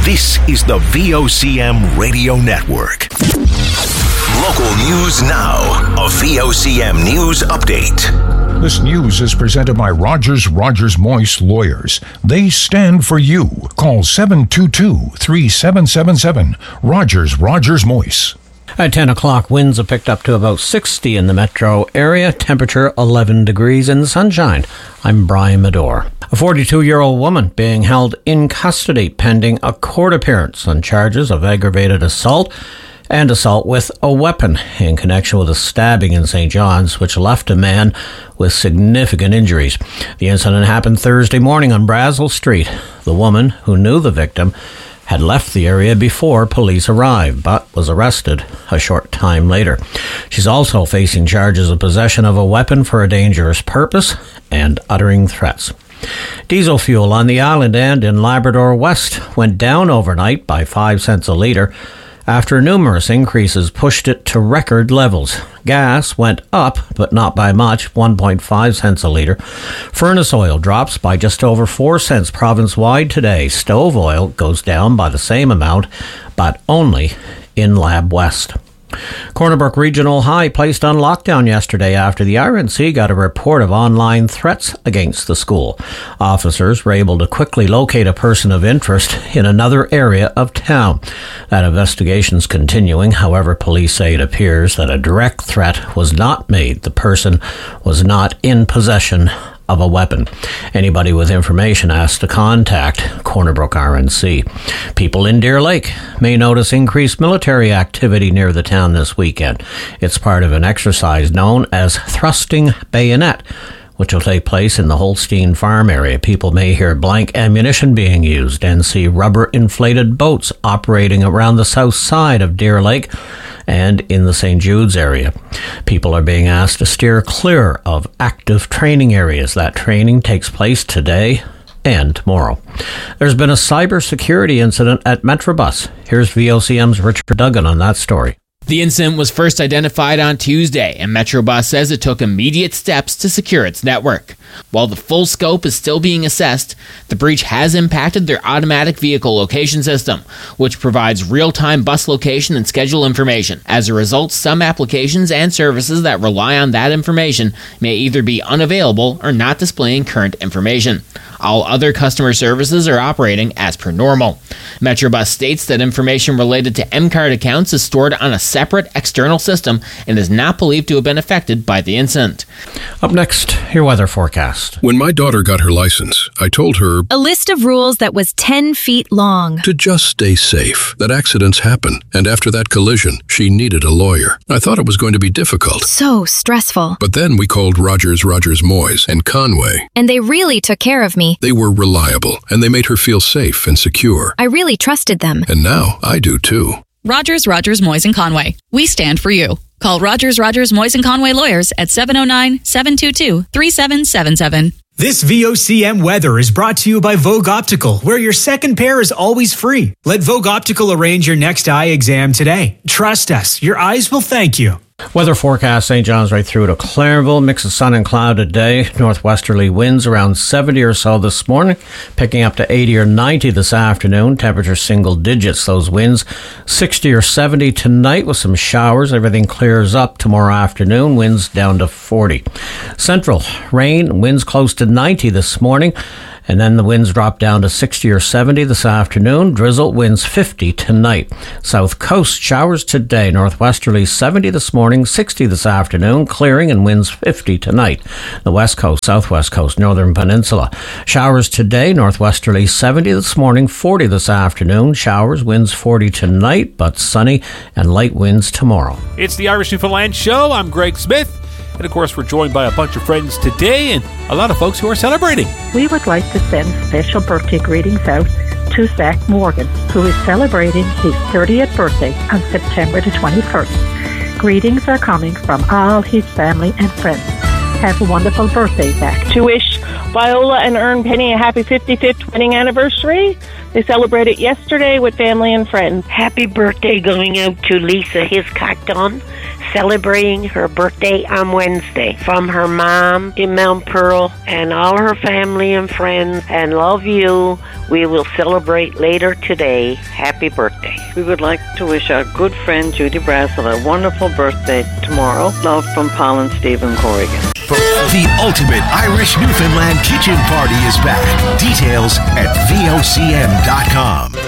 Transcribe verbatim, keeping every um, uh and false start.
This is the V O C M Radio Network. Local news now. A V O C M News Update. This news is presented by Rogers Rogers Moise Lawyers. They stand for you. Call seven two two, three seven seven seven. Rogers Rogers Moise. At ten o'clock, winds have picked up to about sixty in the metro area. Temperature eleven degrees in the sunshine. I'm Brian Medore. A forty-two-year-old woman being held in custody pending a court appearance on charges of aggravated assault and assault with a weapon in connection with a stabbing in Saint John's, which left a man with significant injuries. The incident happened Thursday morning on Brazel Street. The woman, who knew the victim, had left the area before police arrived, but was arrested a short time later. She's also facing charges of possession of a weapon for a dangerous purpose and uttering threats. Diesel fuel on the island and in Labrador West went down overnight by five cents a litre after numerous increases pushed it to record levels. Gas went up, but not by much, one point five cents a litre. Furnace oil drops by just over four cents province-wide today. Stove oil goes down by the same amount, but only in Lab West. Corner Brook Regional High placed on lockdown yesterday after the R N C got a report of online threats against the school. Officers were able to quickly locate a person of interest in another area of town. That investigation is continuing. However, police say it appears that a direct threat was not made. The person was not in possession of a weapon. Anybody with information asked to contact Corner Brook R N C. People in Deer Lake may notice increased military activity near the town this weekend. It's part of an exercise known as Thrusting Bayonet, which will take place in the Holstein Farm area. People may hear blank ammunition being used and see rubber-inflated boats operating around the south side of Deer Lake and in the Saint Jude's area. People are being asked to steer clear of active training areas. That training takes place today and tomorrow. There's been a cybersecurity incident at Metrobus. Here's V O C M's Richard Duggan on that story. The incident was first identified on Tuesday, and Metrobus says it took immediate steps to secure its network. While the full scope is still being assessed, the breach has impacted their automatic vehicle location system, which provides real-time bus location and schedule information. As a result, some applications and services that rely on that information may either be unavailable or not displaying current information. All other customer services are operating as per normal. Metrobus states that information related to M-Card accounts is stored on a separate external system and is not believed to have been affected by the incident. Up next, your weather forecast. When my daughter got her license, I told her a list of rules that was ten feet long. To just stay safe, that accidents happen. And after that collision, she needed a lawyer. I thought it was going to be difficult. So stressful. But then we called Rogers Rogers Moise and Conway. And they really took care of me. They were reliable, and they made her feel safe and secure. I really trusted them. And now I do too. Rogers Rogers Moise and Conway. We stand for you. Call Rogers Rogers Moise and Conway Lawyers at seven oh nine, seven two two, three seven seven seven. This V O C M weather is brought to you by Vogue Optical, where your second pair is always free. Let Vogue Optical arrange your next eye exam today. Trust us, your eyes will thank you. Weather forecast, Saint John's right through to Clarenville. Mix of sun and cloud today. Northwesterly winds around seventy or so this morning, picking up to eighty or ninety this afternoon. Temperature single digits, those winds. sixty or seventy tonight with some showers. Everything clears up tomorrow afternoon. Winds down to forty. Central, rain, winds close to ninety this morning. And then the winds drop down to sixty or seventy this afternoon. Drizzle, winds fifty tonight. South coast, showers today. Northwesterly seventy this morning, sixty this afternoon. Clearing and winds fifty tonight. The west coast, southwest coast, northern peninsula. Showers today. Northwesterly seventy this morning, forty this afternoon. Showers, winds forty tonight, but sunny and light winds tomorrow. It's the Irish Newfoundland Show. I'm Greg Smith. And of course, we're joined by a bunch of friends today and a lot of folks who are celebrating. We would like to send special birthday greetings out to Zach Morgan, who is celebrating his thirtieth birthday on September the twenty-first. Greetings are coming from all his family and friends. Have a wonderful birthday, Zach. To wish Viola and Ern Penny a happy fifty-fifth wedding anniversary. They celebrated yesterday with family and friends. Happy birthday going out to Lisa Hiscock-Dunn, celebrating her birthday on Wednesday. From her mom in Mount Pearl and all her family and friends, and love you. We will celebrate later today. Happy birthday. We would like to wish our good friend Judy Brassel a wonderful birthday tomorrow. Love from Paul and Stephen Corrigan. The ultimate Irish Newfoundland kitchen party is back. Details at V O C M dot com.